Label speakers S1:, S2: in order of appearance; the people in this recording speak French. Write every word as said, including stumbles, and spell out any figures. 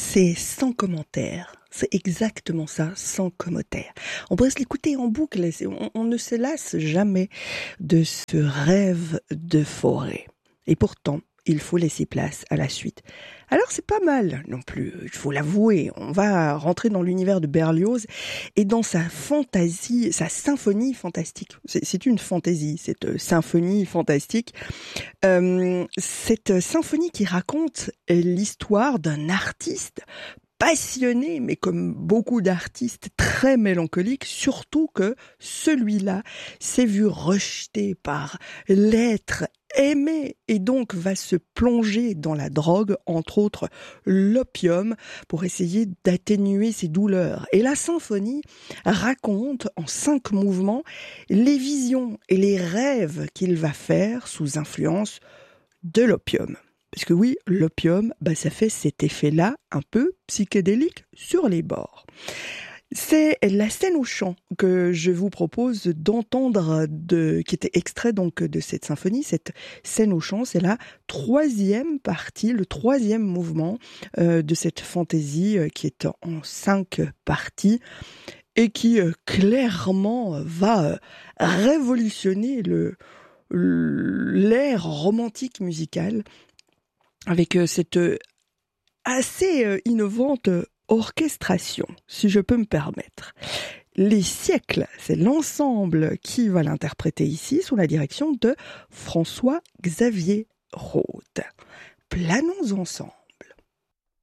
S1: c'est sans commentaire. C'est exactement ça, sans commentaire. On pourrait se l'écouter en boucle. On, on ne se lasse jamais de ce rêve de forêt. Et pourtant, il faut laisser place à la suite. Alors c'est pas mal non plus, il faut l'avouer. On va rentrer dans l'univers de Berlioz et dans sa fantaisie, sa symphonie fantastique. C'est, c'est une fantaisie, cette symphonie fantastique. Euh, cette symphonie qui raconte l'histoire d'un artiste passionné, mais comme beaucoup d'artistes, très mélancolique, surtout que celui-là s'est vu rejeté par l'être aimé et donc va se plonger dans la drogue, entre autres l'opium, pour essayer d'atténuer ses douleurs. Et la symphonie raconte en cinq mouvements les visions et les rêves qu'il va faire sous influence de l'opium. Parce que oui, l'opium, bah, ça fait cet effet-là un peu psychédélique sur les bords. C'est la scène au chant que je vous propose d'entendre, de, qui était extrait donc de cette symphonie. Cette scène au chant, c'est la troisième partie, le troisième mouvement euh, de cette fantaisie euh, qui est en cinq parties et qui euh, clairement va euh, révolutionner le, l'ère romantique musicale avec euh, cette euh, assez euh, innovante euh, orchestration, si je peux me permettre. Les siècles, c'est l'ensemble qui va l'interpréter ici sous la direction de François-Xavier Rode. Planons ensemble.